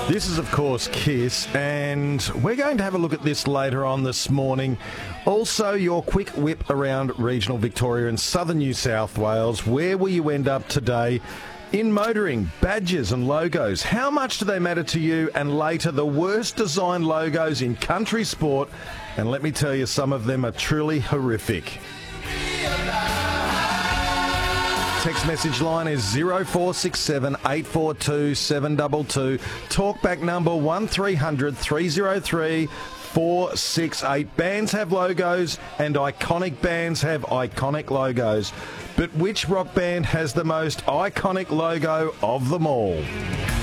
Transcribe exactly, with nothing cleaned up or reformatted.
This is, of course, Kiss, and we're going to have a look at this later on this morning. Also, your quick whip around regional Victoria and southern New South Wales. Where will you end up today? In motoring, badges and logos, how much do they matter to you? And later, the worst designed logos in country sport. And let me tell you, some of them are truly horrific. Text message line is zero four six seven, eight four two, seven two two. Talkback number one three hundred, three oh three, four six eight. Bands have logos and iconic bands have iconic logos. But which rock band has the most iconic logo of them all?